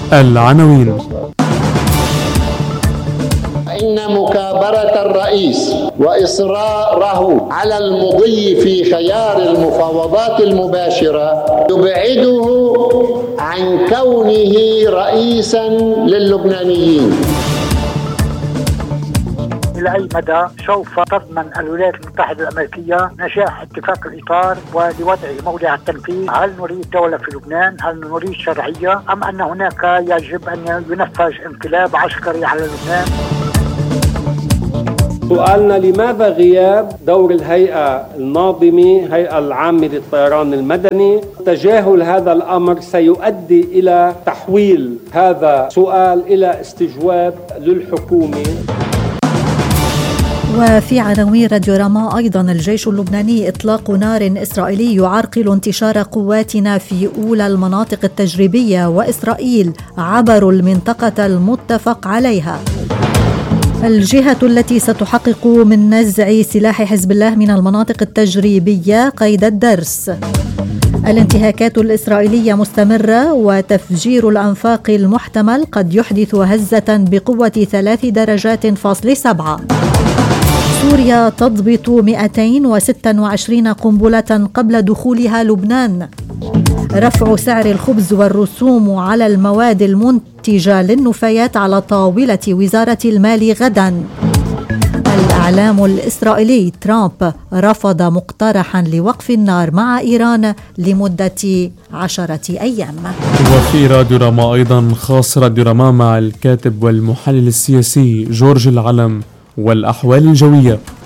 العناوين. إن مكابرة الرئيس وإصراره على المضي في خيار المفاوضات المباشرة يبعده عن كونه رئيسا للبنانيين. إلى أي مدى سوف تضمن الولايات المتحدة الأمريكية نجاح اتفاق الإطار ولوضع موضع التنفيذ؟ هل نريد دولة في لبنان؟ هل نريد شرعية؟ أم أن هناك يجب أن ينفذ انقلاب عسكري على لبنان؟ سؤالنا: لماذا غياب دور الهيئة الناظمة، الهيئة العامة للطيران المدني؟ تجاهل هذا الأمر سيؤدي إلى تحويل هذا السؤال إلى استجواب للحكومة. وفي عناوين راديو رما أيضا: الجيش اللبناني إطلاق نار إسرائيلي يعرقل انتشار قواتنا في أولى المناطق التجريبية، وإسرائيل عبروا المنطقة المتفق عليها. الجهة التي ستحقق من نزع سلاح حزب الله من المناطق التجريبية قيد الدرس. الانتهاكات الإسرائيلية مستمرة، وتفجير الأنفاق المحتمل قد يحدث هزة بقوة 3 درجات.7. سوريا تضبط 226 قنبلة قبل دخولها لبنان. رفع سعر الخبز والرسوم على المواد المنتجة للنفايات على طاولة وزارة المال غدا. الإعلام الإسرائيلي: ترامب رفض مقترحا لوقف النار مع إيران لمدة 10 أيام. وفي راديو رما أيضا خاص راديو رما مع الكاتب والمحلل السياسي جورج العلم والأحوال الجوية.